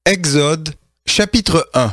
Exode, chapitre 1.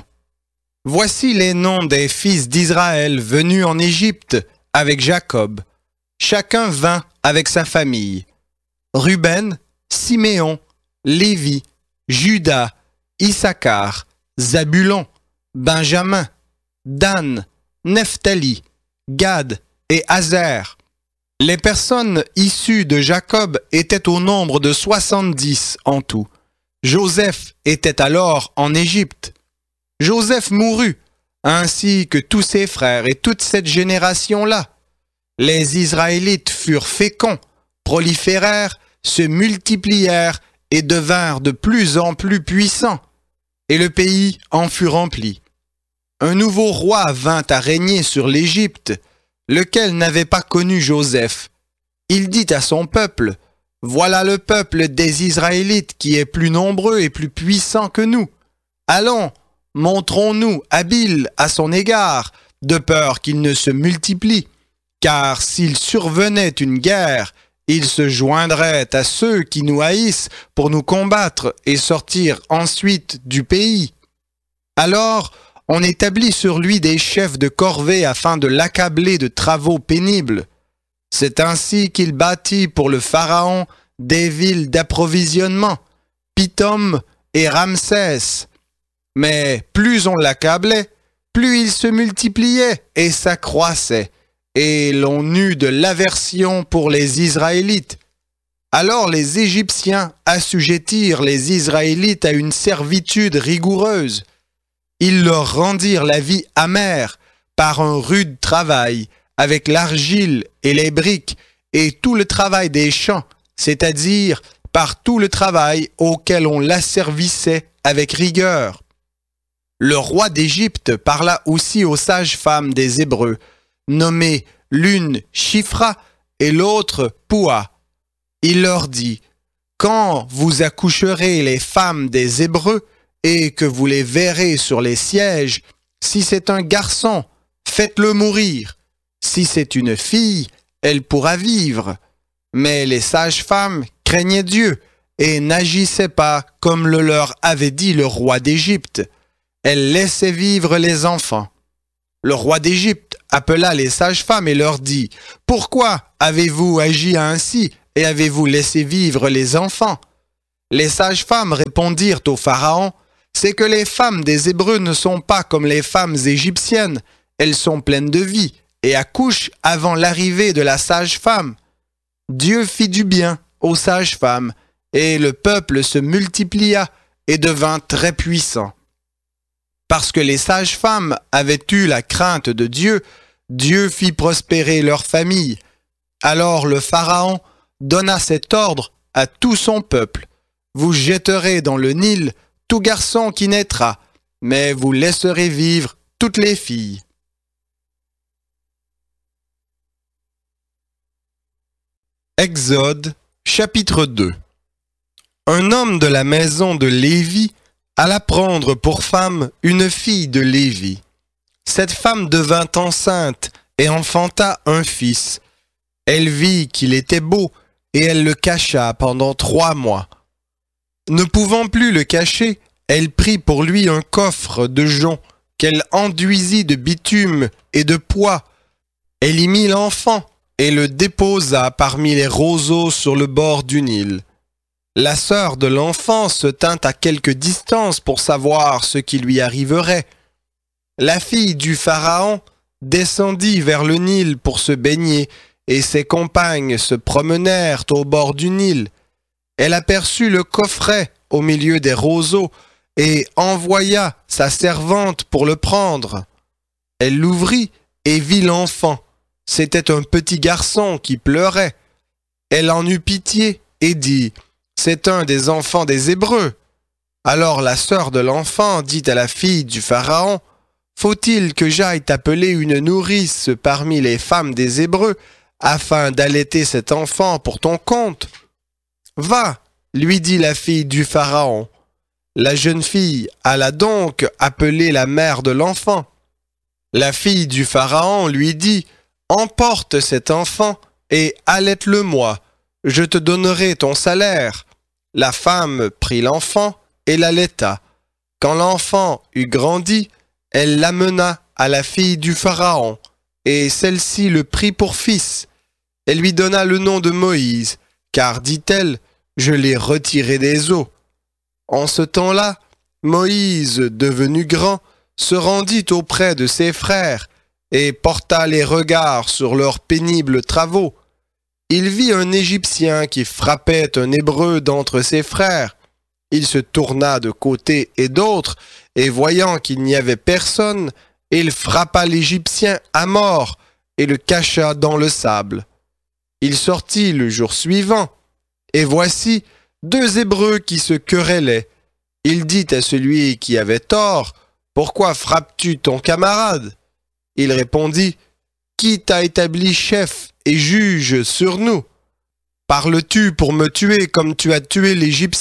Voici les noms des fils d'Israël venus en Égypte avec Jacob. Chacun vint avec sa famille. Ruben, Siméon, Lévi, Juda, Issachar, Zabulon, Benjamin, Dan, Nephtali, Gad et Azer. Les personnes issues de Jacob étaient au nombre de 70 en tout. Joseph était alors en Égypte. Joseph mourut, ainsi que tous ses frères et toute cette génération-là. Les Israélites furent féconds, proliférèrent, se multiplièrent et devinrent de plus en plus puissants. Et le pays en fut rempli. Un nouveau roi vint à régner sur l'Égypte, lequel n'avait pas connu Joseph. Il dit à son peuple: « Voilà le peuple des Israélites qui est plus nombreux et plus puissant que nous. Allons, montrons-nous habiles à son égard, de peur qu'il ne se multiplie. Car s'il survenait une guerre, il se joindrait à ceux qui nous haïssent pour nous combattre et sortir ensuite du pays. Alors, on établit sur lui des chefs de corvée afin de l'accabler de travaux pénibles. C'est ainsi qu'il bâtit pour le Pharaon des villes d'approvisionnement, Pithom et Ramsès. Mais plus on l'accablait, plus il se multipliait et s'accroissait, et l'on eut de l'aversion pour les Israélites. Alors les Égyptiens assujettirent les Israélites à une servitude rigoureuse. Ils leur rendirent la vie amère par un rude travail, avec l'argile et les briques, et tout le travail des champs, c'est-à-dire par tout le travail auquel on l'asservissait avec rigueur. Le roi d'Égypte parla aussi aux sages-femmes des Hébreux, nommées l'une Shifra et l'autre Poua. Il leur dit: « Quand vous accoucherez les femmes des Hébreux et que vous les verrez sur les sièges, si c'est un garçon, faites-le mourir. Si c'est une fille, elle pourra vivre. » Mais les sages-femmes craignaient Dieu et n'agissaient pas comme le leur avait dit le roi d'Égypte. Elles laissaient vivre les enfants. Le roi d'Égypte appela les sages-femmes et leur dit: « Pourquoi avez-vous agi ainsi et avez-vous laissé vivre les enfants ?» Les sages-femmes répondirent au Pharaon: « C'est que les femmes des Hébreux ne sont pas comme les femmes égyptiennes. Elles sont pleines de vie et accouchent avant l'arrivée de la sage-femme. » Dieu fit du bien aux sages-femmes, et le peuple se multiplia et devint très puissant. Parce que les sages-femmes avaient eu la crainte de Dieu, Dieu fit prospérer leur famille. Alors le Pharaon donna cet ordre à tout son peuple: « Vous jetterez dans le Nil tout garçon qui naîtra, mais vous laisserez vivre toutes les filles. » Exode, chapitre 2. Un homme de la maison de Lévi alla prendre pour femme une fille de Lévi. Cette femme devint enceinte et enfanta un fils. Elle vit qu'il était beau et elle le cacha pendant 3 mois. Ne pouvant plus le cacher, elle prit pour lui un coffre de jonc qu'elle enduisit de bitume et de poix. Elle y mit l'enfant et le déposa parmi les roseaux sur le bord du Nil. La sœur de l'enfant se tint à quelque distance pour savoir ce qui lui arriverait. La fille du Pharaon descendit vers le Nil pour se baigner, et ses compagnes se promenèrent au bord du Nil. Elle aperçut le coffret au milieu des roseaux et envoya sa servante pour le prendre. Elle l'ouvrit et vit l'enfant. C'était un petit garçon qui pleurait. Elle en eut pitié et dit: « C'est un des enfants des Hébreux. » Alors la sœur de l'enfant dit à la fille du Pharaon: « Faut-il que j'aille t'appeler une nourrice parmi les femmes des Hébreux afin d'allaiter cet enfant pour ton compte ? » « Va, lui dit la fille du Pharaon. » La jeune fille alla donc appeler la mère de l'enfant. La fille du Pharaon lui dit: « Emporte cet enfant et allaite-le-moi, je te donnerai ton salaire. » La femme prit l'enfant et l'allaita. Quand l'enfant eut grandi, elle l'amena à la fille du Pharaon, et celle-ci le prit pour fils. Elle lui donna le nom de Moïse, car, dit-elle, je l'ai retiré des eaux. En ce temps-là, Moïse, devenu grand, se rendit auprès de ses frères et porta les regards sur leurs pénibles travaux. Il vit un Égyptien qui frappait un Hébreu d'entre ses frères. Il se tourna de côté et d'autre, et voyant qu'il n'y avait personne, il frappa l'Égyptien à mort et le cacha dans le sable. Il sortit le jour suivant, et voici 2 Hébreux qui se querellaient. Il dit à celui qui avait tort, « Pourquoi frappes-tu ton camarade ?» Il répondit, « Qui t'a établi chef et juge sur nous? Parles-tu pour me tuer comme tu as tué l'Égyptien ?»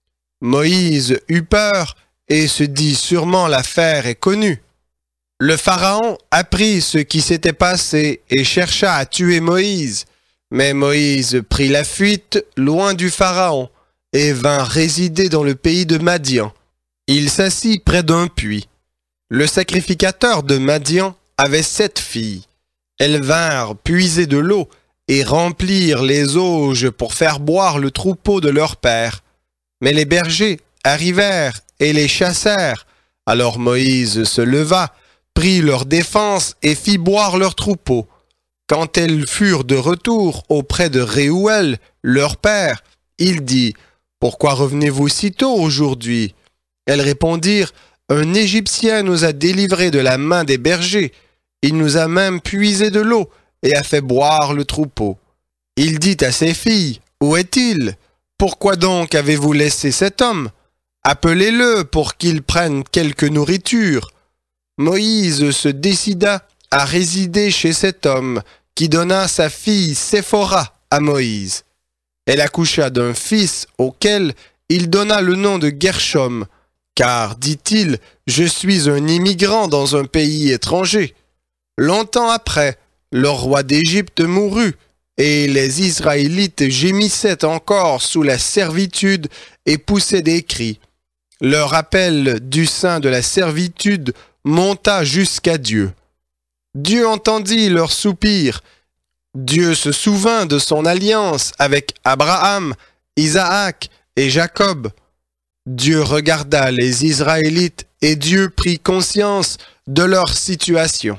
Moïse eut peur et se dit, « Sûrement l'affaire est connue. » Le Pharaon apprit ce qui s'était passé et chercha à tuer Moïse. Mais Moïse prit la fuite loin du Pharaon et vint résider dans le pays de Madian. Il s'assit près d'un puits. Le sacrificateur de Madian avait 7 filles. Elles vinrent puiser de l'eau et remplir les auges pour faire boire le troupeau de leur père. Mais les bergers arrivèrent et les chassèrent. Alors Moïse se leva, prit leur défense et fit boire leur troupeau. Quand elles furent de retour auprès de Réouel, leur père, il dit, « Pourquoi revenez-vous si tôt aujourd'hui ?» Elles répondirent, « Un Égyptien nous a délivrés de la main des bergers. Il nous a même puisé de l'eau et a fait boire le troupeau. » Il dit à ses filles, « Où est-il? Pourquoi donc avez-vous laissé cet homme? Appelez-le pour qu'il prenne quelque nourriture. » Moïse se décida à résider chez cet homme qui donna sa fille Séphora à Moïse. Elle accoucha d'un fils auquel il donna le nom de Gershom, car, dit-il, je suis un immigrant dans un pays étranger. Longtemps après, le roi d'Égypte mourut, et les Israélites gémissaient encore sous la servitude et poussaient des cris. Leur appel du sein de la servitude monta jusqu'à Dieu. Dieu entendit leurs soupirs. Dieu se souvint de son alliance avec Abraham, Isaac et Jacob. Dieu regarda les Israélites et Dieu prit conscience de leur situation.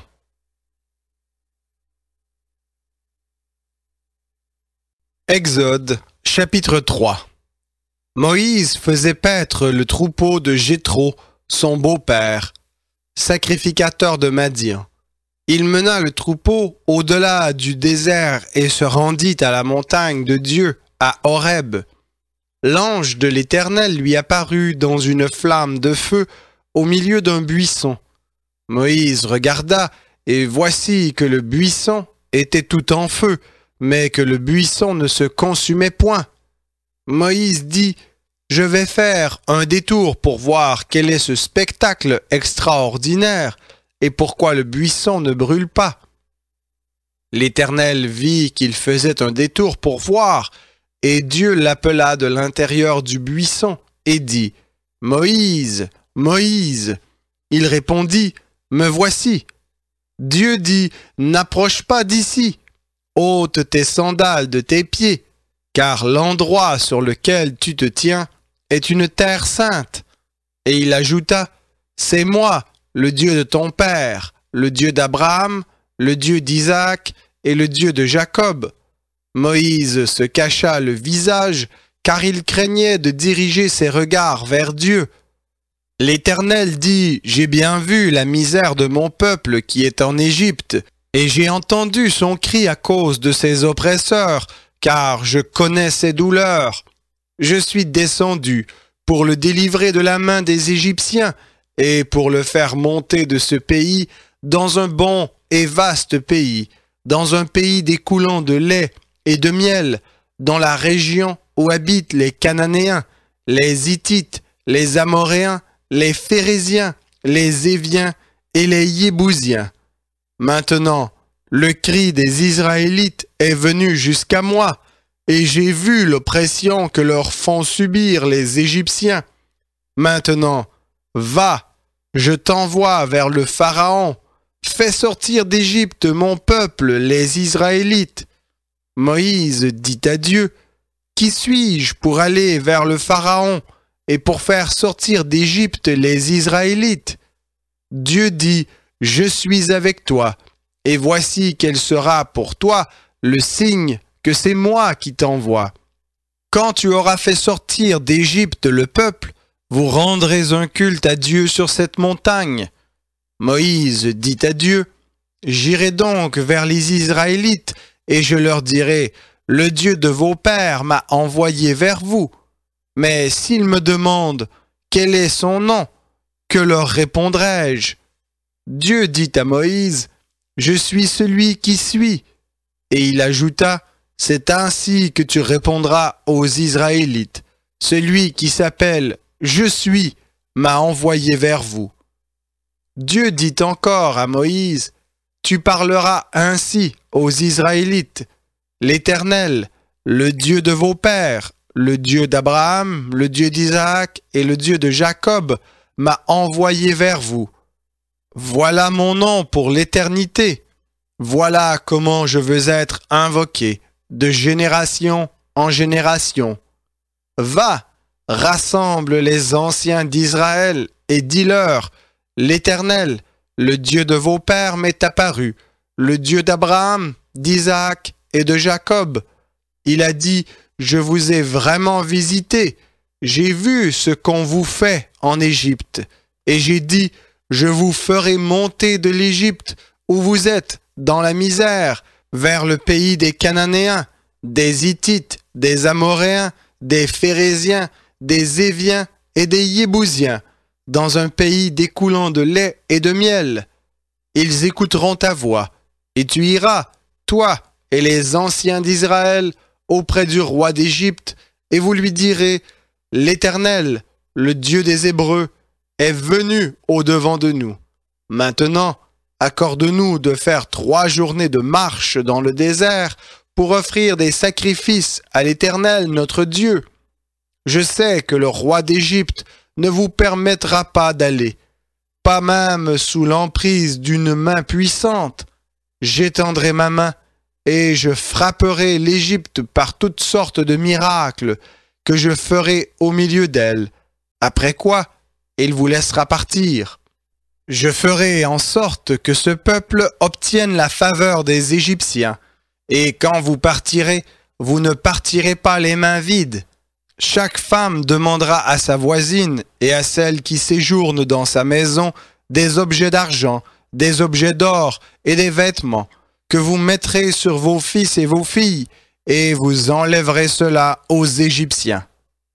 Exode, chapitre 3. Moïse faisait paître le troupeau de Jéthro, son beau-père, sacrificateur de Madian. Il mena le troupeau au-delà du désert et se rendit à la montagne de Dieu, à Horeb. L'ange de l'Éternel lui apparut dans une flamme de feu au milieu d'un buisson. Moïse regarda, et voici que le buisson était tout en feu, mais que le buisson ne se consumait point. Moïse dit, « Je vais faire un détour pour voir quel est ce spectacle extraordinaire et pourquoi le buisson ne brûle pas. » L'Éternel vit qu'il faisait un détour pour voir, et Dieu l'appela de l'intérieur du buisson et dit, « Moïse, Moïse !» Il répondit, « Me voici. » Dieu dit, « N'approche pas d'ici. Ôte tes sandales de tes pieds, car l'endroit sur lequel tu te tiens est une terre sainte. » Et il ajouta, « C'est moi, le Dieu de ton père, le Dieu d'Abraham, le Dieu d'Isaac et le Dieu de Jacob. » Moïse se cacha le visage, car il craignait de diriger ses regards vers Dieu. L'Éternel dit, « J'ai bien vu la misère de mon peuple qui est en Égypte, et j'ai entendu son cri à cause de ses oppresseurs, car je connais ses douleurs. Je suis descendu pour le délivrer de la main des Égyptiens, et pour le faire monter de ce pays dans un bon et vaste pays, dans un pays découlant de lait et de miel, dans la région où habitent les Cananéens, les Hittites, les Amoréens, les Phéréziens, les Éviens et les Yébousiens. Maintenant, le cri des Israélites est venu jusqu'à moi, et j'ai vu l'oppression que leur font subir les Égyptiens. Maintenant, Va, je t'envoie vers le Pharaon. Fais sortir d'Égypte mon peuple, les Israélites. » Moïse dit à Dieu, « Qui suis-je pour aller vers le Pharaon et pour faire sortir d'Égypte les Israélites ?» Dieu dit, « Je suis avec toi, et voici quel sera pour toi le signe que c'est moi qui t'envoie. Quand tu auras fait sortir d'Égypte le peuple, vous rendrez un culte à Dieu sur cette montagne. » Moïse dit à Dieu, « J'irai donc vers les Israélites, et je leur dirai, « Le Dieu de vos pères m'a envoyé vers vous. » Mais s'ils me demandent, « Quel est son nom ?» que leur répondrai-je? Dieu dit à Moïse, « Je suis celui qui suis. » Et il ajouta, « C'est ainsi que tu répondras aux Israélites. Celui qui s'appelle « Je suis » m'a envoyé vers vous. » Dieu dit encore à Moïse, « Tu parleras ainsi aux Israélites. L'Éternel, le Dieu de vos pères, le Dieu d'Abraham, le Dieu d'Isaac et le Dieu de Jacob, m'a envoyé vers vous. Voilà mon nom pour l'éternité. Voilà comment je veux être invoqué de génération en génération. Va, rassemble les anciens d'Israël et dis-leur, l'Éternel, le Dieu de vos pères m'est apparu, le Dieu d'Abraham, d'Isaac et de Jacob. Il a dit, je vous ai vraiment visité. J'ai vu ce qu'on vous fait en Égypte. Et j'ai dit, je vous ferai monter de l'Égypte où vous êtes dans la misère vers le pays des Cananéens, des Hittites, des Amoréens, des Phéréziens, des Éviens et des Yébousiens, dans un pays découlant de lait et de miel. Ils écouteront ta voix, et tu iras, toi et les anciens d'Israël, auprès du roi d'Égypte, et vous lui direz, l'Éternel, le Dieu des Hébreux, est venu au-devant de nous. Maintenant, accorde-nous de faire 3 journées de marche dans le désert pour offrir des sacrifices à l'Éternel, notre Dieu. Je sais que le roi d'Égypte ne vous permettra pas d'aller, pas même sous l'emprise d'une main puissante. J'étendrai ma main et je frapperai l'Égypte par toutes sortes de miracles que je ferai au milieu d'elle, après quoi il vous laissera partir. Je ferai en sorte que ce peuple obtienne la faveur des Égyptiens, et quand vous partirez, vous ne partirez pas les mains vides. Chaque femme demandera à sa voisine et à celle qui séjourne dans sa maison des objets d'argent, des objets d'or et des vêtements que vous mettrez sur vos fils et vos filles, et vous enlèverez cela aux Égyptiens.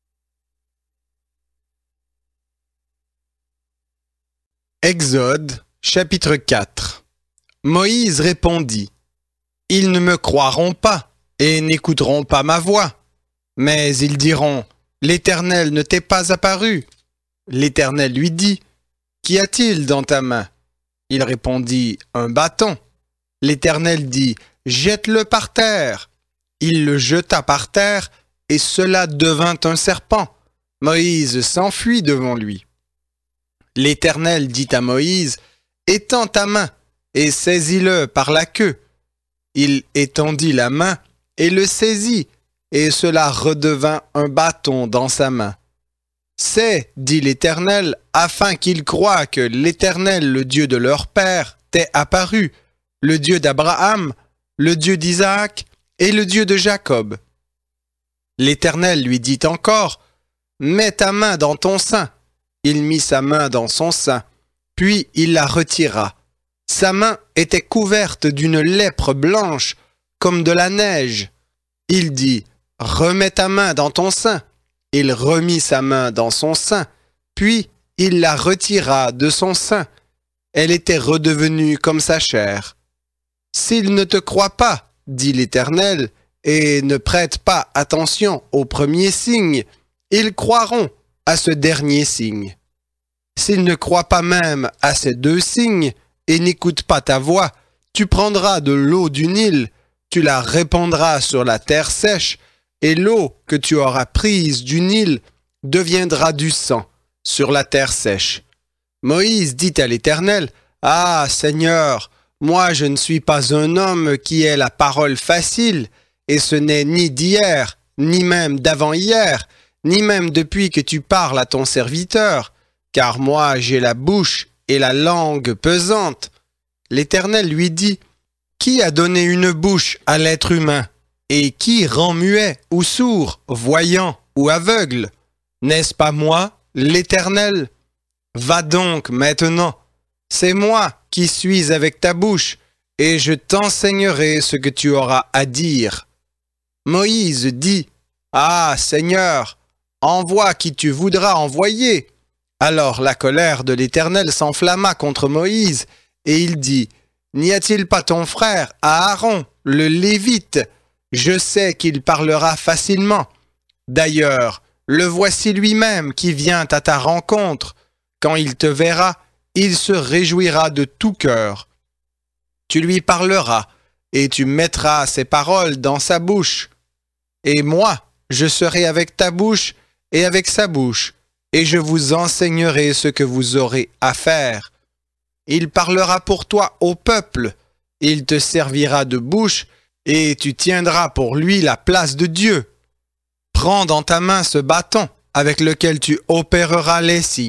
Exode, chapitre 4. Moïse répondit, « Ils ne me croiront pas et n'écouteront pas ma voix. Mais ils diront, « L'Éternel ne t'est pas apparu. » L'Éternel lui dit, « Qu'y a-t-il dans ta main ?» Il répondit, « Un bâton. » L'Éternel dit, « Jette-le par terre. » Il le jeta par terre, et cela devint un serpent. Moïse s'enfuit devant lui. L'Éternel dit à Moïse, « Étends ta main, et saisis-le par la queue. » Il étendit la main, et le saisit, et cela redevint un bâton dans sa main. « C'est, dit l'Éternel, afin qu'ils croient que l'Éternel, le Dieu de leur père, t'est apparu, le Dieu d'Abraham, le Dieu d'Isaac et le Dieu de Jacob. » L'Éternel lui dit encore, « Mets ta main dans ton sein. » Il mit sa main dans son sein, puis il la retira. Sa main était couverte d'une lèpre blanche, comme de la neige. Il dit, « Remets ta main dans ton sein. » Il remit sa main dans son sein, puis il la retira de son sein. Elle était redevenue comme sa chair. « S'ils ne te croient pas, dit l'Éternel, et ne prêtent pas attention au premier signe, ils croiront à ce dernier signe. S'ils ne croient pas même à ces 2 signes et n'écoutent pas ta voix, tu prendras de l'eau du Nil, tu la répandras sur la terre sèche, et l'eau que tu auras prise du Nil deviendra du sang sur la terre sèche. Moïse dit à l'Éternel, « Ah, Seigneur, moi je ne suis pas un homme qui ait la parole facile, et ce n'est ni d'hier, ni même d'avant-hier, ni même depuis que tu parles à ton serviteur, car moi j'ai la bouche et la langue pesante. » L'Éternel lui dit, « Qui a donné une bouche à l'être humain? Et qui rend muet ou sourd, voyant ou aveugle? N'est-ce pas moi, l'Éternel? Va donc maintenant, c'est moi qui suis avec ta bouche, et je t'enseignerai ce que tu auras à dire. » Moïse dit, « Ah, Seigneur, envoie qui tu voudras envoyer. » Alors la colère de l'Éternel s'enflamma contre Moïse, et il dit, « N'y a-t-il pas ton frère Aaron, le Lévite? Je sais qu'il parlera facilement. D'ailleurs, le voici lui-même qui vient à ta rencontre. Quand il te verra, il se réjouira de tout cœur. Tu lui parleras, et tu mettras ses paroles dans sa bouche. Et moi, je serai avec ta bouche et avec sa bouche, et je vous enseignerai ce que vous aurez à faire. Il parlera pour toi au peuple, il te servira de bouche, et tu tiendras pour lui la place de Dieu. Prends dans ta main ce bâton avec lequel tu opéreras les signes. »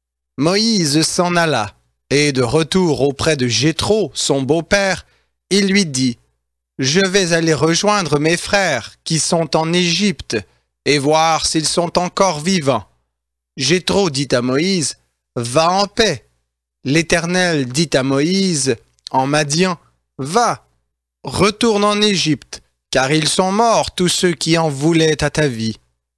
Moïse s'en alla, et de retour auprès de Jéthro, son beau-père, il lui dit, « Je vais aller rejoindre mes frères qui sont en Égypte, et voir s'ils sont encore vivants. » Jéthro dit à Moïse, « Va en paix. » L'Éternel dit à Moïse, en Madian, « Va, retourne en Égypte, car ils sont morts tous ceux qui en voulaient à ta vie. »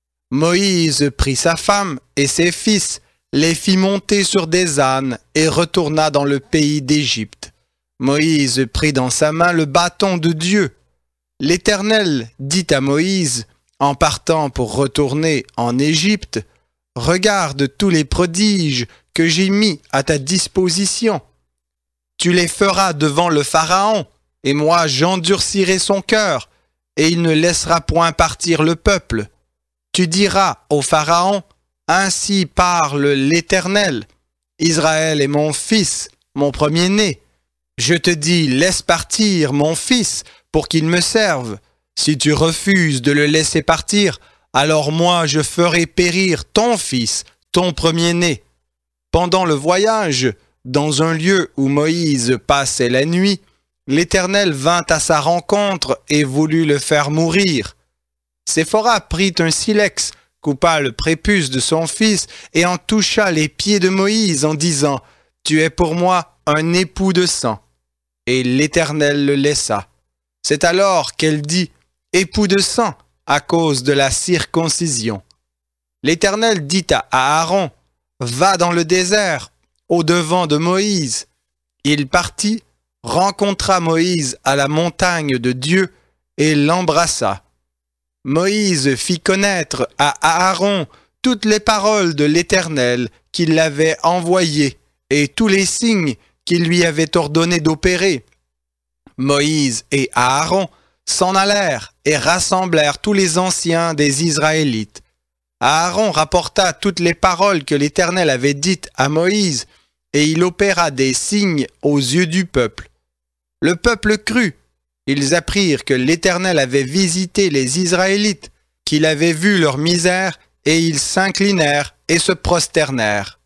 Moïse prit sa femme et ses fils, les fit monter sur des ânes et retourna dans le pays d'Égypte. Moïse prit dans sa main le bâton de Dieu. L'Éternel dit à Moïse, en partant pour retourner en Égypte, « Regarde tous les prodiges que j'ai mis à ta disposition. Tu les feras devant le Pharaon, et moi j'endurcirai son cœur, et il ne laissera point partir le peuple. Tu diras au Pharaon, « Ainsi parle l'Éternel. Israël est mon fils, mon premier-né. Je te dis, laisse partir mon fils pour qu'il me serve. Si tu refuses de le laisser partir, alors moi je ferai périr ton fils, ton premier-né. » Pendant le voyage, dans un lieu où Moïse passait la nuit, l'Éternel vint à sa rencontre et voulut le faire mourir. Séphora prit un silex, coupa le prépuce de son fils et en toucha les pieds de Moïse en disant, « Tu es pour moi un époux de sang. » Et l'Éternel le laissa. C'est alors qu'elle dit, « Époux de sang » à cause de la circoncision. L'Éternel dit à Aaron, « Va dans le désert, au-devant de Moïse. » Il partit, rencontra Moïse à la montagne de Dieu et l'embrassa. Moïse fit connaître à Aaron toutes les paroles de l'Éternel qu'il l'avait envoyé et tous les signes qu'il lui avait ordonné d'opérer. Moïse et Aaron s'en allèrent et rassemblèrent tous les anciens des Israélites. Aaron rapporta toutes les paroles que l'Éternel avait dites à Moïse, et il opéra des signes aux yeux du peuple. Le peuple crut. Ils apprirent que l'Éternel avait visité les Israélites, qu'il avait vu leur misère, et ils s'inclinèrent et se prosternèrent.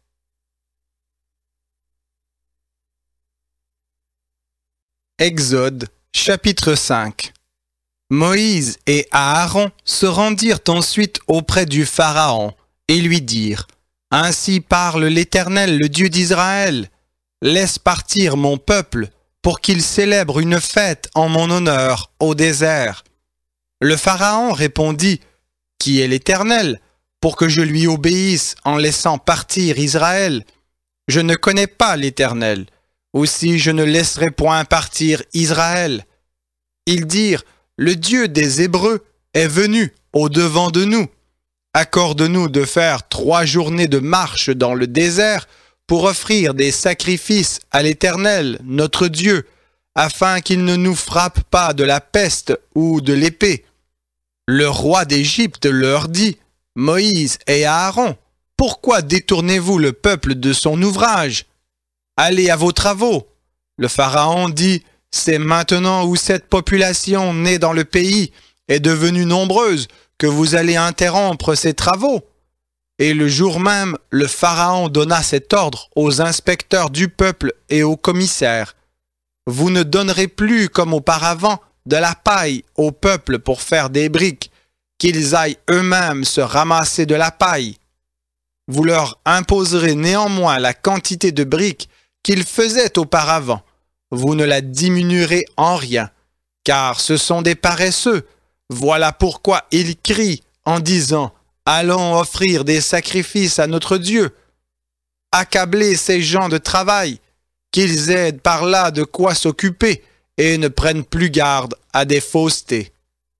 Exode, chapitre 5. Moïse et Aaron se rendirent ensuite auprès du Pharaon et lui dirent, « Ainsi parle l'Éternel, le Dieu d'Israël. Laisse partir mon peuple pour qu'il célèbre une fête en mon honneur au désert. » Le Pharaon répondit, « Qui est l'Éternel, pour que je lui obéisse en laissant partir Israël? Je ne connais pas l'Éternel. Aussi je ne laisserai point partir Israël. » Ils dirent, « Le Dieu des Hébreux est venu au-devant de nous. Accorde-nous de faire 3 journées de marche dans le désert pour offrir des sacrifices à l'Éternel, notre Dieu, afin qu'il ne nous frappe pas de la peste ou de l'épée. » Le roi d'Égypte leur dit, « Moïse et Aaron, Pourquoi détournez-vous le peuple de son ouvrage? Allez à vos travaux. » Le Pharaon dit, « C'est maintenant où cette population née dans le pays est devenue nombreuse que vous allez interrompre ses travaux. » Et le jour même, le Pharaon donna cet ordre aux inspecteurs du peuple et aux commissaires. « Vous ne donnerez plus, comme auparavant, de la paille au peuple pour faire des briques, qu'ils aillent eux-mêmes se ramasser de la paille. Vous leur imposerez néanmoins la quantité de briques qu'ils faisaient auparavant. Vous ne la diminuerez en rien, car ce sont des paresseux. Voilà pourquoi ils crient en disant « Allons offrir des sacrifices à notre Dieu. » Accablez ces gens de travail, qu'ils aient par là de quoi s'occuper et ne prennent plus garde à des faussetés.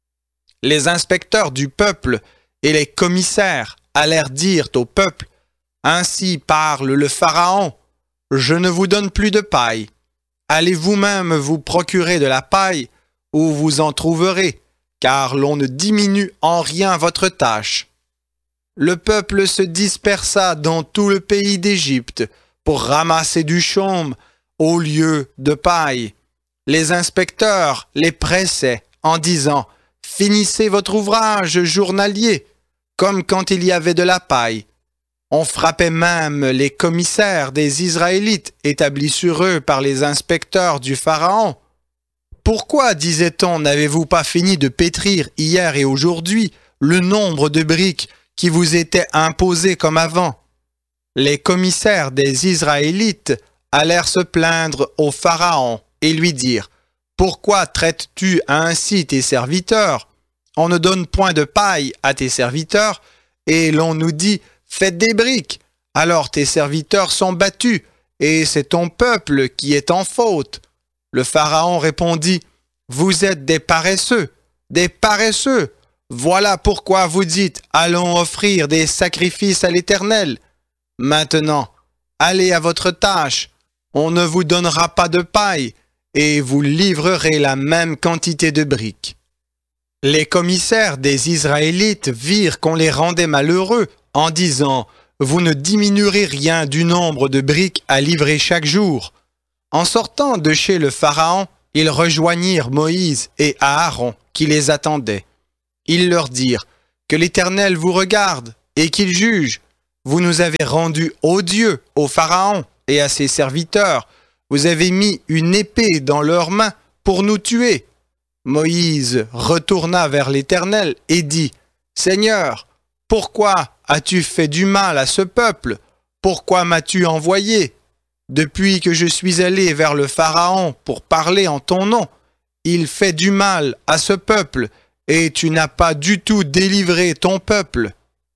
Les inspecteurs du peuple et les commissaires allèrent dire au peuple « Ainsi parle le Pharaon, je ne vous donne plus de paille. Allez vous-même vous procurer de la paille où vous en trouverez, car l'on ne diminue en rien votre tâche. » Le peuple se dispersa dans tout le pays d'Égypte pour ramasser du chaume au lieu de paille. Les inspecteurs les pressaient en disant « Finissez votre ouvrage journalier, comme quand il y avait de la paille. » On frappait même les commissaires des Israélites établis sur eux par les inspecteurs du Pharaon. « Pourquoi, disait-on, n'avez-vous pas fini de pétrir hier et aujourd'hui le nombre de briques qui vous étaient imposées comme avant? » Les commissaires des Israélites allèrent se plaindre au Pharaon et lui dirent « Pourquoi traites-tu ainsi tes serviteurs? On ne donne point de paille à tes serviteurs et l'on nous dit « Faites des briques ». Alors tes serviteurs sont battus et c'est ton peuple qui est en faute. Le Pharaon répondit « Vous êtes des paresseux, des paresseux. Voilà pourquoi vous dites « Allons offrir des sacrifices à l'Éternel ». Maintenant, allez à votre tâche. On ne vous donnera pas de paille et vous livrerez la même quantité de briques. Les commissaires des Israélites virent qu'on les rendait malheureux en disant « Vous ne diminuerez rien du nombre de briques à livrer chaque jour. » En sortant de chez le Pharaon, ils rejoignirent Moïse et Aaron qui les attendaient. Ils leur dirent « Que l'Éternel vous regarde et qu'il juge. Vous nous avez rendus odieux au Pharaon et à ses serviteurs. Vous avez mis une épée dans leurs mains pour nous tuer. » Moïse retourna vers l'Éternel et dit « Seigneur, pourquoi as-tu fait du mal à ce peuple? Pourquoi m'as-tu envoyé? Depuis que je suis allé vers le Pharaon pour parler en ton nom, il fait du mal à ce peuple et tu n'as pas du tout délivré ton peuple. »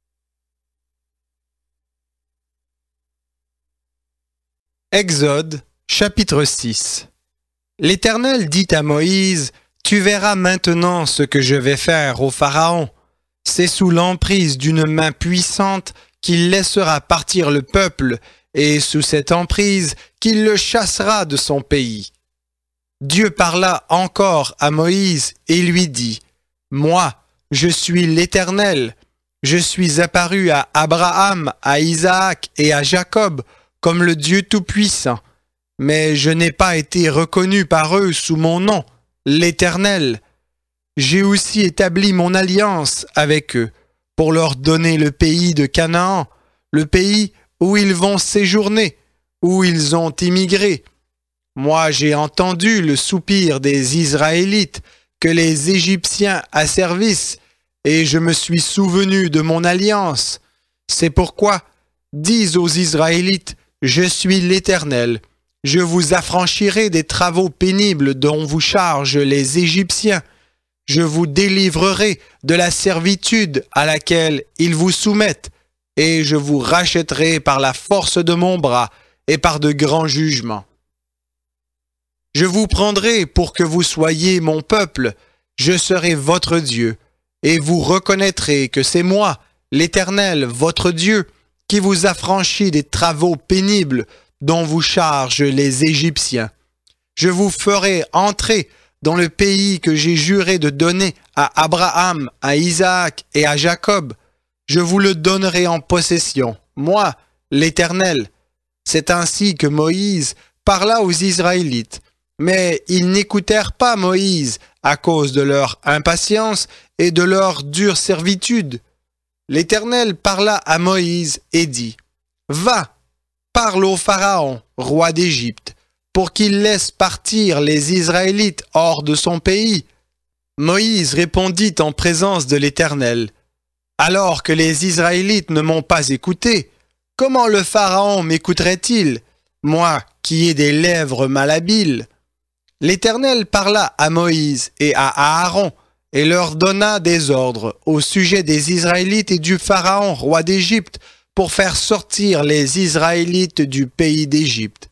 Exode, chapitre 6. L'Éternel dit à Moïse, « Tu verras maintenant ce que je vais faire au Pharaon. C'est sous l'emprise d'une main puissante qu'il laissera partir le peuple, et sous cette emprise qu'il le chassera de son pays. » Dieu parla encore à Moïse et lui dit, « Moi, je suis l'Éternel. Je suis apparu à Abraham, à Isaac et à Jacob comme le Dieu Tout-Puissant, mais je n'ai pas été reconnu par eux sous mon nom, l'Éternel. J'ai aussi établi mon alliance avec eux pour leur donner le pays de Canaan, le pays où ils vont séjourner, où ils ont immigré. Moi, j'ai entendu le soupir des Israélites que les Égyptiens asservissent, et je me suis souvenu de mon alliance. C'est pourquoi, dis aux Israélites, je suis l'Éternel. Je vous affranchirai des travaux pénibles dont vous chargent les Égyptiens. Je vous délivrerai de la servitude à laquelle ils vous soumettent, et je vous rachèterai par la force de mon bras et par de grands jugements. Je vous prendrai pour que vous soyez mon peuple, je serai votre Dieu, et vous reconnaîtrez que c'est moi, l'Éternel, votre Dieu, qui vous affranchit des travaux pénibles dont vous chargent les Égyptiens. Je vous ferai entrer dans le pays que j'ai juré de donner à Abraham, à Isaac et à Jacob. Je vous le donnerai en possession moi, l'Éternel. C'est ainsi que Moïse parla aux Israélites. Mais ils n'écoutèrent pas Moïse à cause de leur impatience et de leur dure servitude. L'Éternel parla à Moïse et dit, « Va, parle au Pharaon, roi d'Égypte, pour qu'il laisse partir les Israélites hors de son pays. » Moïse répondit en présence de l'Éternel, « Alors que les Israélites ne m'ont pas écouté, comment le Pharaon m'écouterait-il, moi qui ai des lèvres malhabiles ?» L'Éternel parla à Moïse et à Aaron et leur donna des ordres au sujet des Israélites et du Pharaon, roi d'Égypte, pour faire sortir les Israélites du pays d'Égypte.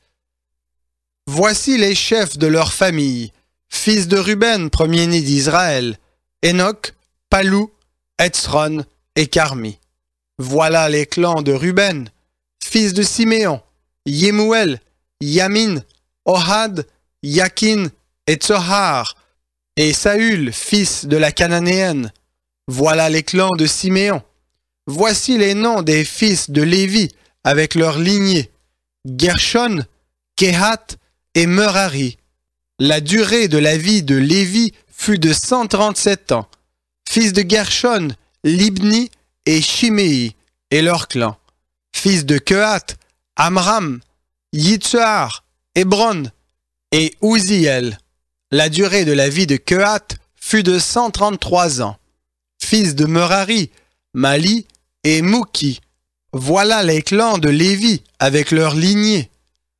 Voici les chefs de leur famille, fils de Ruben, premier-né d'Israël, Enoch, Palou, Hetzron et Carmi. Voilà les clans de Ruben, fils de Siméon, Yemuel, Yamin, Ohad, Yakin et Tsohar, et Saül, fils de la Cananéenne. Voilà les clans de Siméon. Voici les noms des fils de Lévi avec leurs lignées, Gershon, Kehath et Merari. La durée de la vie de Lévi fut de 137 ans. Fils de Gershon, Libni et Shimei et leurs clans. Fils de Kehath, Amram, Yitzhar, Hébron et Uziel. La durée de la vie de Kehath fut de 133 ans. Fils de Merari, Mali et Mouki. Voilà les clans de Lévi avec leurs lignées.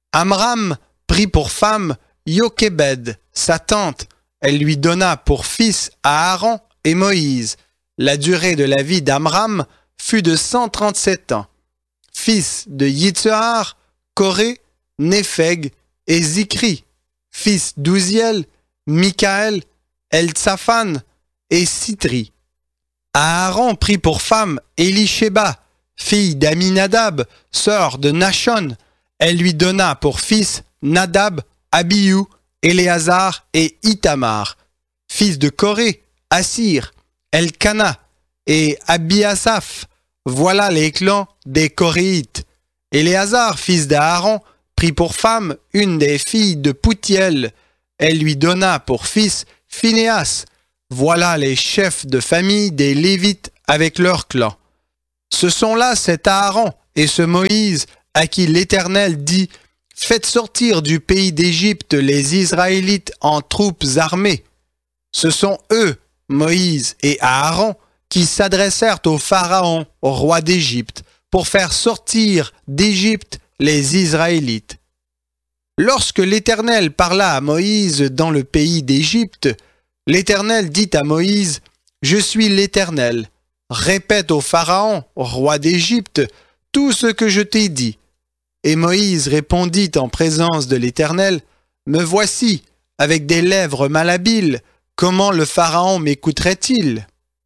Amram prit pour femme Yochébed, sa tante. Elle lui donna pour fils Aaron et Moïse. La durée de la vie d'Amram fut de 137 ans. Fils de Yitzhar, Coré, Népheg et Zikri. Fils d'Uziel, Michaël, Eltsaphan et Sitri. Aaron prit pour femme Élishéba, fille d'Aminadab, sœur de Nachon. Elle lui donna pour fils Nadab, Abihu, Éléazar et Ithamar. Fils de Coré, Assir, Elkana et Abiasaph. Voilà les clans des Coréites. Éléazar, fils d'Aaron, prit pour femme une des filles de Poutiel. Elle lui donna pour fils Phinéas. Voilà les chefs de famille des Lévites avec leurs clans. Ce sont là cet Aaron et ce Moïse à qui l'Éternel dit « Faites sortir du pays d'Égypte les Israélites en troupes armées. » Ce sont eux, Moïse et Aaron, qui s'adressèrent au Pharaon, au roi d'Égypte, pour faire sortir d'Égypte les Israélites. Lorsque l'Éternel parla à Moïse dans le pays d'Égypte, l'Éternel dit à Moïse, « Je suis l'Éternel. Répète au Pharaon, roi d'Égypte, tout ce que je t'ai dit. » Et Moïse répondit en présence de l'Éternel, « Me voici, avec des lèvres malhabiles, comment le Pharaon m'écouterait-il »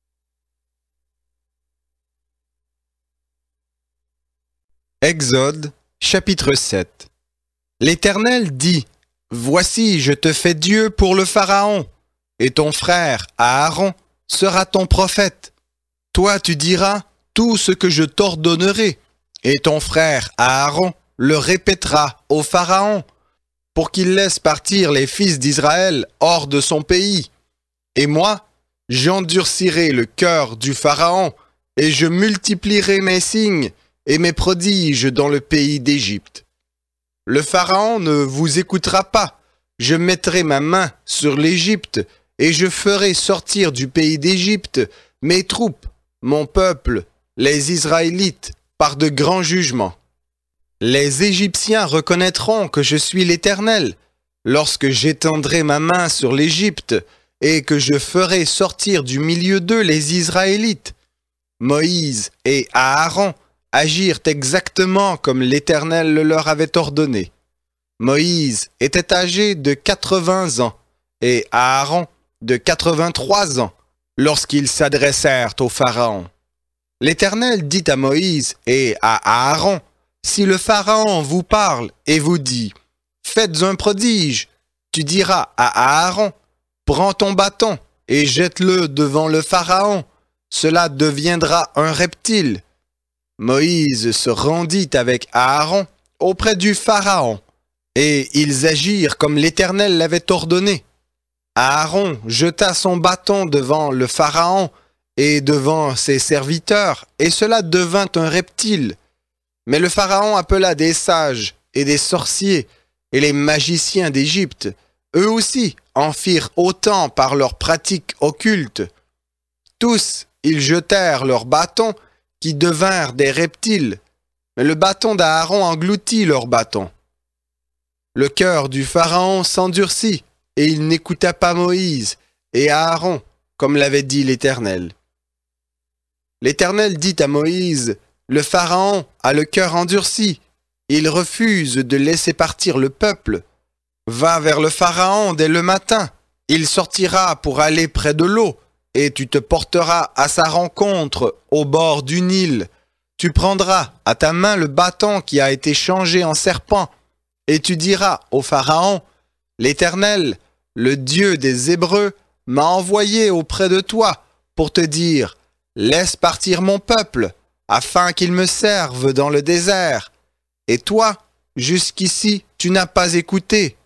Exode, chapitre 7. L'Éternel dit, « Voici, je te fais Dieu pour le Pharaon, et ton frère Aaron sera ton prophète. Toi tu diras tout ce que je t'ordonnerai, et ton frère Aaron le répétera au Pharaon, pour qu'il laisse partir les fils d'Israël hors de son pays. Et moi, j'endurcirai le cœur du Pharaon, et je multiplierai mes signes et mes prodiges dans le pays d'Égypte. Le Pharaon ne vous écoutera pas. Je mettrai ma main sur l'Égypte, et je ferai sortir du pays d'Égypte mes troupes, mon peuple, les Israélites, par de grands jugements. Les Égyptiens reconnaîtront que je suis l'Éternel, lorsque j'étendrai ma main sur l'Égypte, et que je ferai sortir du milieu d'eux les Israélites. » Moïse et Aaron agirent exactement comme l'Éternel le leur avait ordonné. Moïse était âgé de 80 ans et Aaron de 83 ans lorsqu'ils s'adressèrent au Pharaon. L'Éternel dit à Moïse et à Aaron, « Si le Pharaon vous parle et vous dit, « Faites un prodige », tu diras à Aaron, « Prends ton bâton et jette-le devant le Pharaon, cela deviendra un reptile. » Moïse se rendit avec Aaron auprès du Pharaon, et ils agirent comme l'Éternel l'avait ordonné. Aaron jeta son bâton devant le Pharaon et devant ses serviteurs, et cela devint un reptile. Mais le Pharaon appela des sages et des sorciers et les magiciens d'Égypte. Eux aussi en firent autant par leurs pratiques occultes. Tous, ils jetèrent leurs bâtons qui devinrent des reptiles, mais le bâton d'Aaron engloutit leurs bâtons. Le cœur du Pharaon s'endurcit, et il n'écouta pas Moïse et Aaron, comme l'avait dit l'Éternel. L'Éternel dit à Moïse, « Le Pharaon a le cœur endurci, il refuse de laisser partir le peuple. Va vers le Pharaon dès le matin, il sortira pour aller près de l'eau, et tu te porteras à sa rencontre au bord du Nil. Tu prendras à ta main le bâton qui a été changé en serpent, et tu diras au Pharaon, « L'Éternel, le Dieu des Hébreux, m'a envoyé auprès de toi pour te dire, « Laisse partir mon peuple, afin qu'il me serve dans le désert. » Et toi, jusqu'ici, tu n'as pas écouté.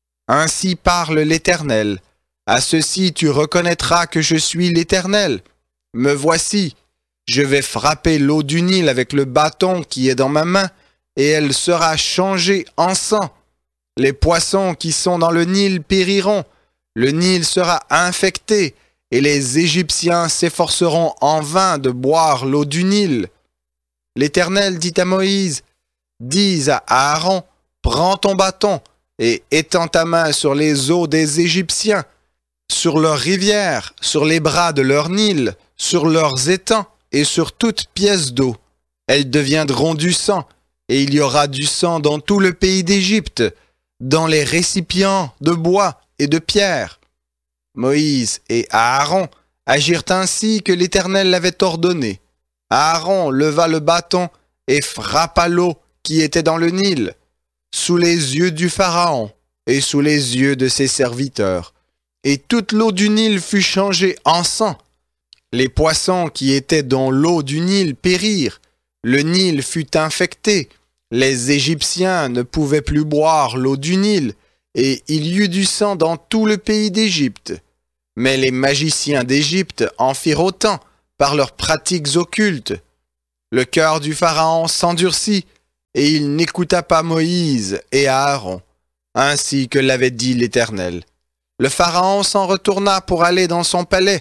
Ainsi parle l'Éternel. À ceci tu reconnaîtras que je suis l'Éternel. Me voici, je vais frapper l'eau du Nil avec le bâton qui est dans ma main, et elle sera changée en sang. Les poissons qui sont dans le Nil périront, le Nil sera infecté, et les Égyptiens s'efforceront en vain de boire l'eau du Nil. L'Éternel dit à Moïse, « Dis à Aaron, prends ton bâton, et étends ta main sur les eaux des Égyptiens, sur leurs rivières, sur les bras de leur Nil, sur leurs étangs et sur toute pièce d'eau. Elles deviendront du sang, et il y aura du sang dans tout le pays d'Égypte, dans les récipients de bois et de pierre. » Moïse et Aaron agirent ainsi que l'Éternel l'avait ordonné. Aaron leva le bâton et frappa l'eau qui était dans le Nil, sous les yeux du Pharaon et sous les yeux de ses serviteurs. Et toute l'eau du Nil fut changée en sang. Les poissons qui étaient dans l'eau du Nil périrent. Le Nil fut infecté. Les Égyptiens ne pouvaient plus boire l'eau du Nil, et il y eut du sang dans tout le pays d'Égypte. Mais les magiciens d'Égypte en firent autant par leurs pratiques occultes. Le cœur du Pharaon s'endurcit, et il n'écouta pas Moïse et Aaron, ainsi que l'avait dit l'Éternel. Le Pharaon s'en retourna pour aller dans son palais,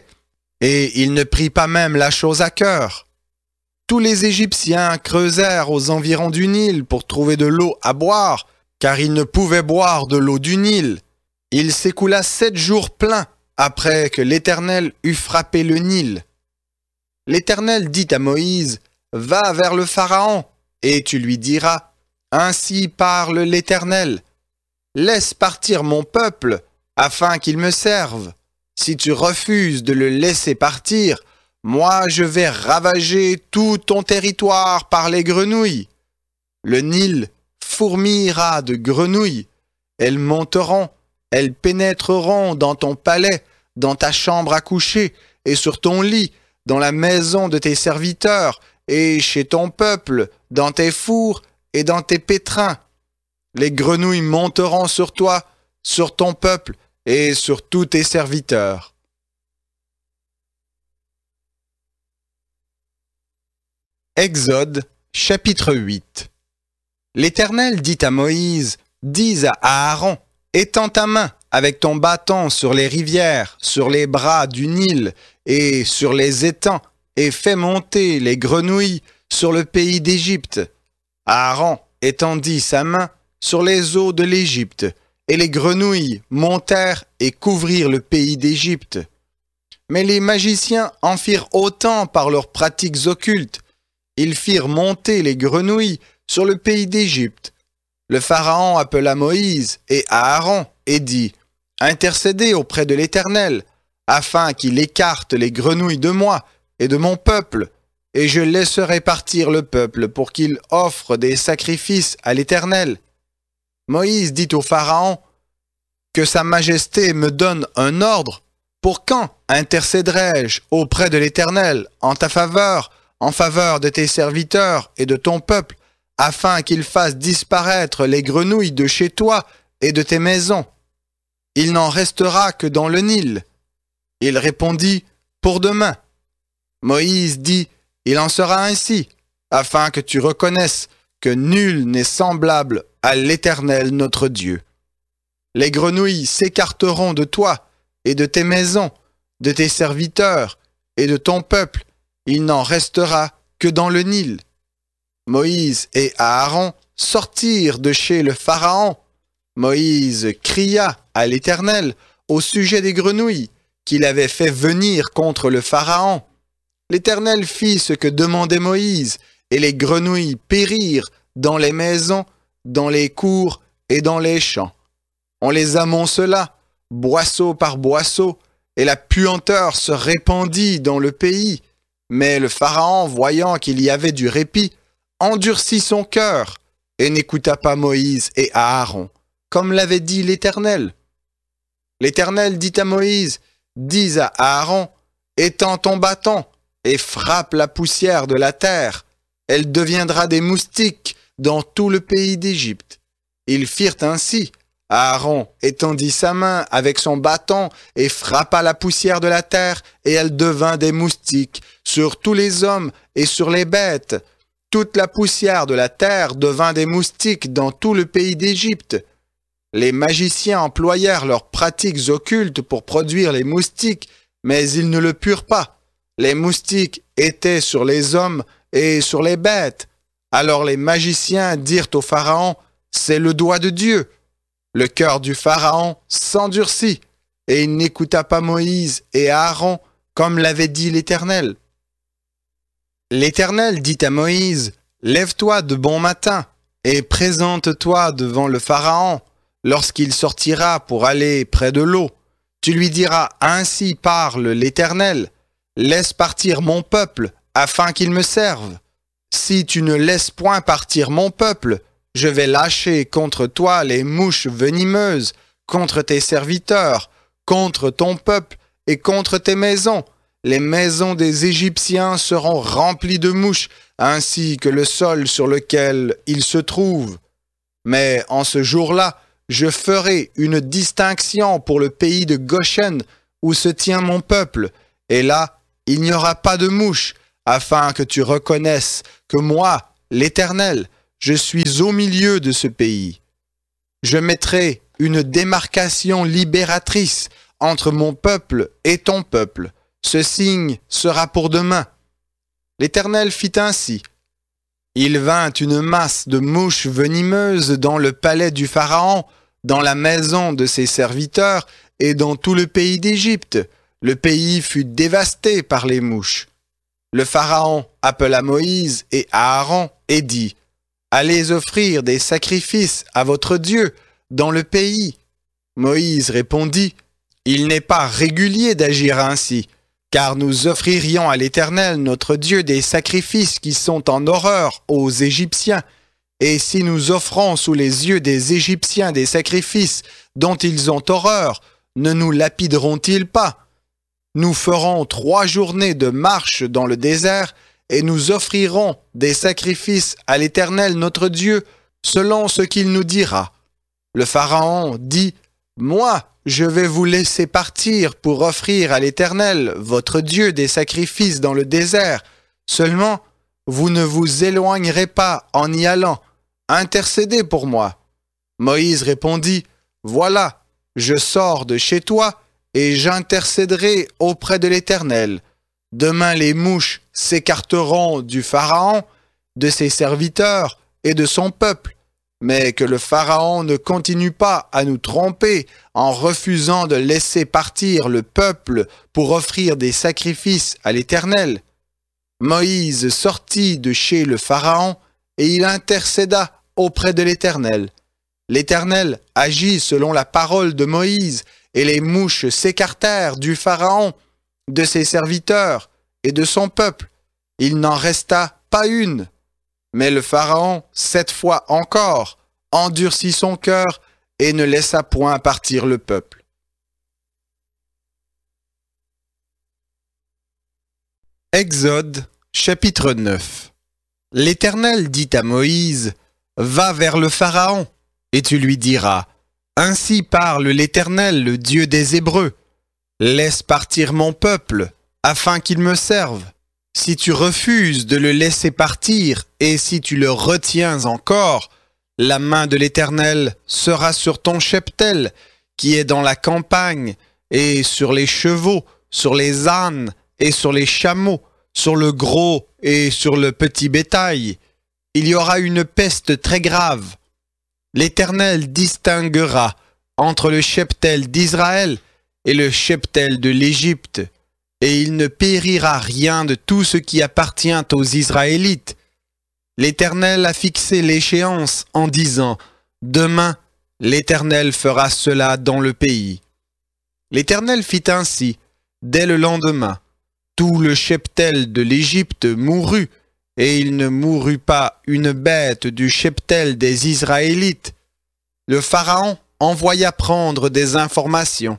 et il ne prit pas même la chose à cœur. Tous les Égyptiens creusèrent aux environs du Nil pour trouver de l'eau à boire, car ils ne pouvaient boire de l'eau du Nil. Il s'écoula 7 jours pleins après que l'Éternel eut frappé le Nil. L'Éternel dit à Moïse, « Va vers le Pharaon, et tu lui diras, « Ainsi parle l'Éternel. Laisse partir mon peuple, afin qu'il me serve. Si tu refuses de le laisser partir, moi je vais ravager tout ton territoire par les grenouilles. Le Nil fourmillera de grenouilles. Elles monteront, elles pénétreront dans ton palais, dans ta chambre à coucher, et sur ton lit, dans la maison de tes serviteurs, et chez ton peuple, dans tes fours et dans tes pétrins. Les grenouilles monteront sur toi, sur ton peuple, et sur tous tes serviteurs. » Exode, chapitre 8. L'Éternel dit à Moïse, « Dis à Aaron, étends ta main avec ton bâton sur les rivières, sur les bras du Nil et sur les étangs, et fais monter les grenouilles sur le pays d'Égypte. » Aaron étendit sa main sur les eaux de l'Égypte, et les grenouilles montèrent et couvrirent le pays d'Égypte. Mais les magiciens en firent autant par leurs pratiques occultes. Ils firent monter les grenouilles sur le pays d'Égypte. Le Pharaon appela Moïse et Aaron et dit, « Intercédez auprès de l'Éternel, afin qu'il écarte les grenouilles de moi et de mon peuple, et je laisserai partir le peuple pour qu'il offre des sacrifices à l'Éternel. » Moïse dit au Pharaon, « Que sa majesté me donne un ordre. Pour quand intercéderai-je auprès de l'Éternel en ta faveur en faveur de tes serviteurs et de ton peuple, afin qu'ils fassent disparaître les grenouilles de chez toi et de tes maisons. Il n'en restera que dans le Nil. » Il répondit, « Pour demain. » Moïse dit, « Il en sera ainsi, afin que tu reconnaisses que nul n'est semblable à l'Éternel notre Dieu. Les grenouilles s'écarteront de toi et de tes maisons, de tes serviteurs et de ton peuple. Il n'en restera que dans le Nil. » Moïse et Aaron sortirent de chez le Pharaon. Moïse cria à l'Éternel au sujet des grenouilles qu'il avait fait venir contre le Pharaon. L'Éternel fit ce que demandait Moïse, et les grenouilles périrent dans les maisons, dans les cours et dans les champs. On les amoncela, boisseau par boisseau, et la puanteur se répandit dans le pays. Mais le Pharaon, voyant qu'il y avait du répit, endurcit son cœur et n'écouta pas Moïse et Aaron, comme l'avait dit l'Éternel. L'Éternel dit à Moïse, « Dis à Aaron, étends ton bâton et frappe la poussière de la terre. Elle deviendra des moustiques dans tout le pays d'Égypte. » Ils firent ainsi. Aaron étendit sa main avec son bâton et frappa la poussière de la terre, et elle devint des moustiques sur tous les hommes et sur les bêtes. Toute la poussière de la terre devint des moustiques dans tout le pays d'Égypte. Les magiciens employèrent leurs pratiques occultes pour produire les moustiques, mais ils ne le purent pas. Les moustiques étaient sur les hommes et sur les bêtes. Alors les magiciens dirent au Pharaon, « C'est le doigt de Dieu. » Le cœur du Pharaon s'endurcit, et il n'écouta pas Moïse et Aaron, comme l'avait dit l'Éternel. L'Éternel dit à Moïse, « Lève-toi de bon matin, et présente-toi devant le Pharaon, lorsqu'il sortira pour aller près de l'eau. Tu lui diras, ainsi parle l'Éternel, laisse partir mon peuple, afin qu'il me serve. Si tu ne laisses point partir mon peuple, je vais lâcher contre toi les mouches venimeuses, contre tes serviteurs, contre ton peuple et contre tes maisons. Les maisons des Égyptiens seront remplies de mouches, ainsi que le sol sur lequel ils se trouvent. Mais en ce jour-là, je ferai une distinction pour le pays de Goshen, où se tient mon peuple, et là, il n'y aura pas de mouches, afin que tu reconnaisses que moi, l'Éternel, je suis au milieu de ce pays. Je mettrai une démarcation libératrice entre mon peuple et ton peuple. Ce signe sera pour demain. » L'Éternel fit ainsi. Il vint une masse de mouches venimeuses dans le palais du Pharaon, dans la maison de ses serviteurs et dans tout le pays d'Égypte. Le pays fut dévasté par les mouches. Le Pharaon appela Moïse et Aaron et dit, « Allez offrir des sacrifices à votre Dieu dans le pays. » Moïse répondit, « Il n'est pas régulier d'agir ainsi, car nous offririons à l'Éternel notre Dieu des sacrifices qui sont en horreur aux Égyptiens. Et si nous offrons sous les yeux des Égyptiens des sacrifices dont ils ont horreur, ne nous lapideront-ils pas? Nous ferons 3 journées de marche dans le désert et nous offrirons des sacrifices à l'Éternel notre Dieu selon ce qu'il nous dira. » Le Pharaon dit, « Moi, je vais vous laisser partir pour offrir à l'Éternel, votre Dieu, des sacrifices dans le désert. Seulement, vous ne vous éloignerez pas en y allant. Intercédez pour moi. » Moïse répondit, « Voilà, je sors de chez toi et j'intercéderai auprès de l'Éternel. Demain les mouches s'écarteront du Pharaon, de ses serviteurs et de son peuple. Mais que le Pharaon ne continue pas à nous tromper en refusant de laisser partir le peuple pour offrir des sacrifices à l'Éternel. » Moïse sortit de chez le Pharaon et il intercéda auprès de l'Éternel. L'Éternel agit selon la parole de Moïse, et les mouches s'écartèrent du Pharaon, de ses serviteurs et de son peuple. Il n'en resta pas une. Mais le Pharaon, 7 fois encore, endurcit son cœur et ne laissa point partir le peuple. Exode, Chapitre 9. L'Éternel dit à Moïse, « Va vers le Pharaon, et tu lui diras, « Ainsi parle l'Éternel, le Dieu des Hébreux. Laisse partir mon peuple, afin qu'il me serve. Si tu refuses de le laisser partir, et si tu le retiens encore, la main de l'Éternel sera sur ton cheptel, qui est dans la campagne, et sur les chevaux, sur les ânes, et sur les chameaux, sur le gros et sur le petit bétail. Il y aura une peste très grave. L'Éternel distinguera entre le cheptel d'Israël et le cheptel de l'Égypte, et il ne périra rien de tout ce qui appartient aux Israélites. L'Éternel a fixé l'échéance en disant, « Demain, l'Éternel fera cela dans le pays. » L'Éternel fit ainsi, dès le lendemain. Tout le cheptel de l'Égypte mourut, et il ne mourut pas une bête du cheptel des Israélites. Le Pharaon envoya prendre des informations.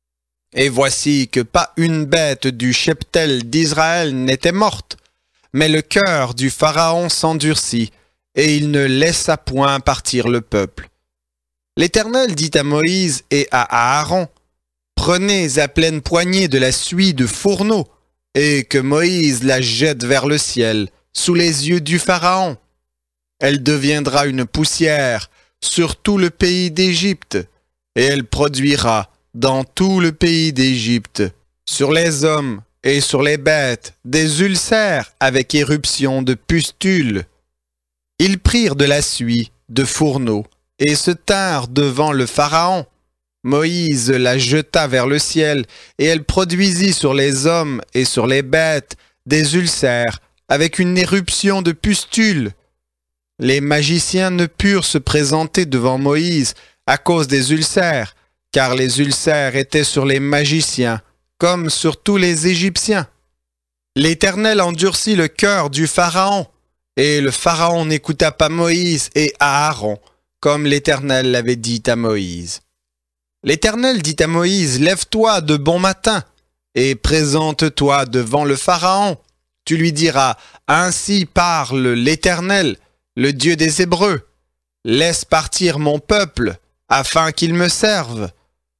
Et voici que pas une bête du cheptel d'Israël n'était morte, mais le cœur du Pharaon s'endurcit, et il ne laissa point partir le peuple. L'Éternel dit à Moïse et à Aaron, « Prenez à pleine poignée de la suie de fourneau, et que Moïse la jette vers le ciel, sous les yeux du Pharaon. Elle deviendra une poussière sur tout le pays d'Égypte, et elle produira dans tout le pays d'Égypte, sur les hommes et sur les bêtes, des ulcères avec éruption de pustules. » Ils prirent de la suie de fourneau, et se tinrent devant le Pharaon. Moïse la jeta vers le ciel, et elle produisit sur les hommes et sur les bêtes des ulcères, avec une éruption de pustules. Les magiciens ne purent se présenter devant Moïse à cause des ulcères, car les ulcères étaient sur les magiciens, comme sur tous les Égyptiens. L'Éternel endurcit le cœur du Pharaon, et le Pharaon n'écouta pas Moïse et Aaron, comme l'Éternel l'avait dit à Moïse. L'Éternel dit à Moïse, « Lève-toi de bon matin, et présente-toi devant le Pharaon. Tu lui diras, « Ainsi parle l'Éternel, le Dieu des Hébreux. Laisse partir mon peuple, afin qu'il me serve.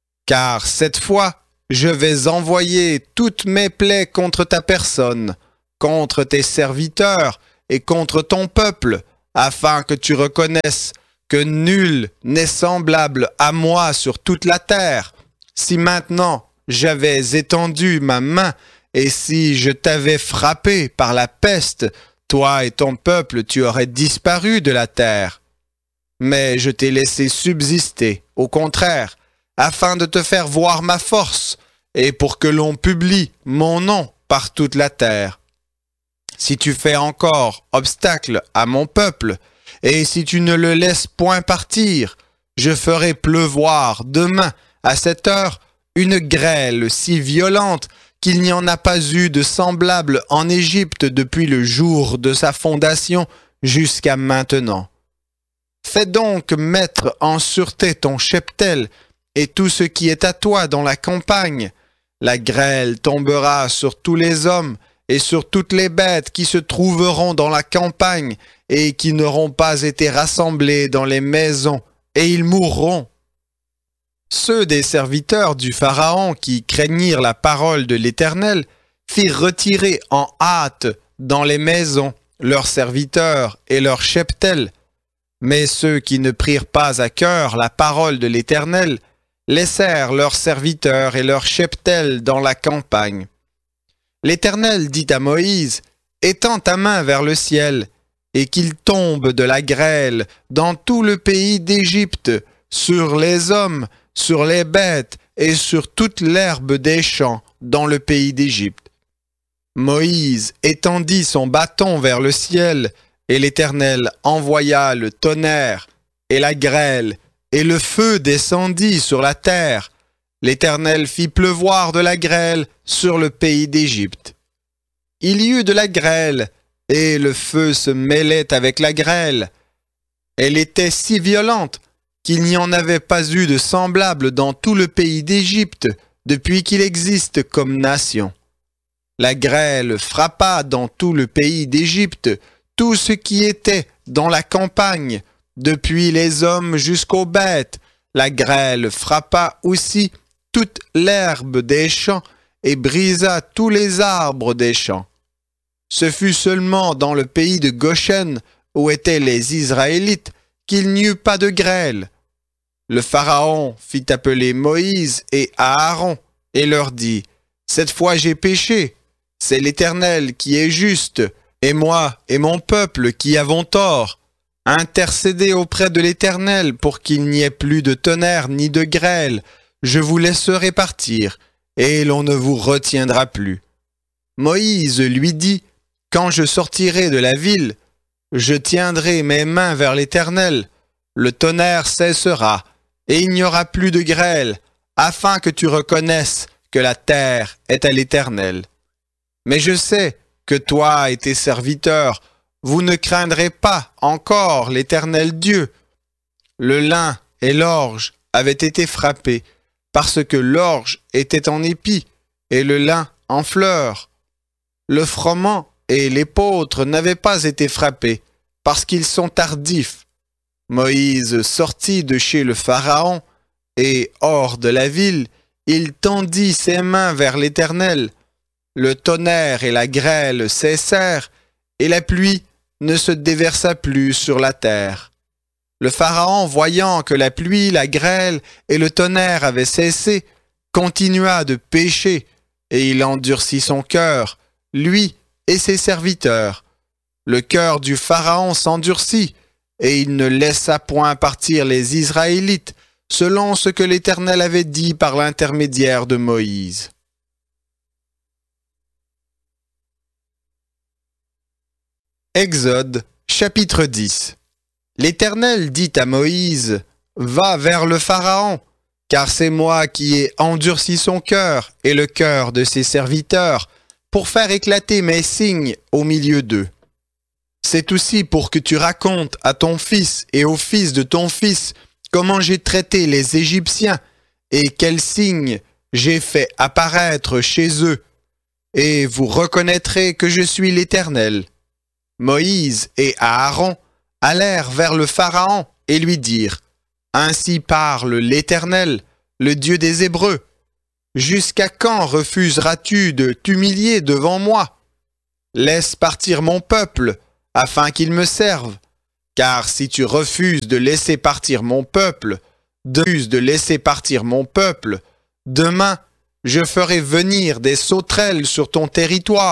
Car cette fois, je vais envoyer toutes mes plaies contre ta personne, contre tes serviteurs et contre ton peuple, afin que tu reconnaisses que nul n'est semblable à moi sur toute la terre. Si maintenant j'avais étendu ma main et si je t'avais frappé par la peste, toi et ton peuple, tu aurais disparu de la terre. Mais je t'ai laissé subsister, au contraire, afin de te faire voir ma force et pour que l'on publie mon nom par toute la terre. Si tu fais encore obstacle à mon peuple, et si tu ne le laisses point partir, je ferai pleuvoir demain, à cette heure, une grêle si violente qu'il n'y en a pas eu de semblable en Égypte depuis le jour de sa fondation jusqu'à maintenant. Fais donc mettre en sûreté ton cheptel et tout ce qui est à toi dans la campagne. La grêle tombera sur tous les hommes et sur toutes les bêtes qui se trouveront dans la campagne et qui n'auront pas été rassemblés dans les maisons, et ils mourront. Ceux des serviteurs du Pharaon qui craignirent la parole de l'Éternel firent retirer en hâte dans les maisons leurs serviteurs et leurs cheptels. Mais ceux qui ne prirent pas à cœur la parole de l'Éternel laissèrent leurs serviteurs et leurs cheptels dans la campagne. L'Éternel dit à Moïse, « Étends ta main vers le ciel, et qu'il tombe de la grêle dans tout le pays d'Égypte, sur les hommes, sur les bêtes et sur toute l'herbe des champs dans le pays d'Égypte. » Moïse étendit son bâton vers le ciel, et l'Éternel envoya le tonnerre et la grêle, et le feu descendit sur la terre. L'Éternel fit pleuvoir de la grêle sur le pays d'Égypte. Il y eut de la grêle, et le feu se mêlait avec la grêle. Elle était si violente qu'il n'y en avait pas eu de semblable dans tout le pays d'Égypte depuis qu'il existe comme nation. La grêle frappa dans tout le pays d'Égypte, tout ce qui était dans la campagne, depuis les hommes jusqu'aux bêtes. La grêle frappa aussi toute l'herbe des champs et brisa tous les arbres des champs. Ce fut seulement dans le pays de Goshen, où étaient les Israélites, qu'il n'y eut pas de grêle. Le Pharaon fit appeler Moïse et Aaron et leur dit : « Cette fois j'ai péché, c'est l'Éternel qui est juste, et moi et mon peuple qui avons tort. Intercédez auprès de l'Éternel pour qu'il n'y ait plus de tonnerre ni de grêle. Je vous laisserai partir, et l'on ne vous retiendra plus. » Moïse lui dit : « Quand je sortirai de la ville, je tiendrai mes mains vers l'Éternel. Le tonnerre cessera, et il n'y aura plus de grêle, afin que tu reconnaisses que la terre est à l'Éternel. Mais je sais que toi et tes serviteurs, vous ne craindrez pas encore l'Éternel Dieu. » Le lin et l'orge avaient été frappés, parce que l'orge était en épi, et le lin en fleurs. Le froment et l'épeautre n'avaient pas été frappés, parce qu'ils sont tardifs. Moïse sortit de chez le Pharaon, et hors de la ville, il tendit ses mains vers l'Éternel. Le tonnerre et la grêle cessèrent, et la pluie ne se déversa plus sur la terre. Le Pharaon, voyant que la pluie, la grêle et le tonnerre avaient cessé, continua de pécher, et il endurcit son cœur, lui et ses serviteurs. Le cœur du Pharaon s'endurcit, et il ne laissa point partir les Israélites, selon ce que l'Éternel avait dit par l'intermédiaire de Moïse. Exode, chapitre 10. L'Éternel dit à Moïse : « Va vers le Pharaon, car c'est moi qui ai endurci son cœur et le cœur de ses serviteurs, pour faire éclater mes signes au milieu d'eux. C'est aussi pour que tu racontes à ton fils et au fils de ton fils comment j'ai traité les Égyptiens et quels signes j'ai fait apparaître chez eux, et vous reconnaîtrez que je suis l'Éternel. » Moïse et Aaron allèrent vers le Pharaon et lui dirent : « Ainsi parle l'Éternel, le Dieu des Hébreux. Jusqu'à quand refuseras-tu de t'humilier devant moi ? Laisse partir mon peuple, afin qu'il me serve. Car si tu refuses de laisser partir mon peuple, demain je ferai venir des sauterelles sur ton territoire.